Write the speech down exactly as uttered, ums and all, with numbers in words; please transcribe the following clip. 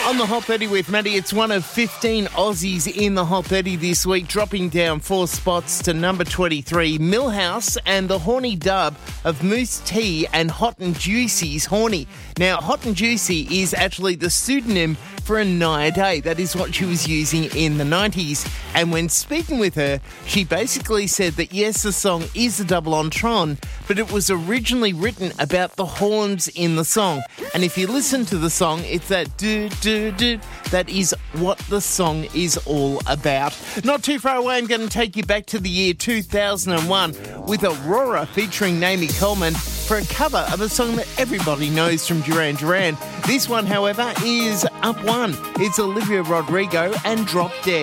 On the Hot thirty with Maddie, it's one of fifteen Aussies in the Hot thirty this week, dropping down four spots to number twenty-three. Millhouse and the horny dub of Moose T and Hot and Juicy's Horny. Now, Hot and Juicy is actually the pseudonym for Naya Day. That is what she was using in the nineties. And when speaking with her, she basically said that yes, the song is a double entendre, but it was originally written about the horns in the song. And if you listen to the song, it's that do do do. That is what the song is all about. Not too far away, I'm going to take you back to the year two thousand one with Aurora featuring Naomi Coleman for a cover of a song that everybody knows from Duran Duran. This one, however, is up one. It's Olivia Rodrigo and Drop Dead.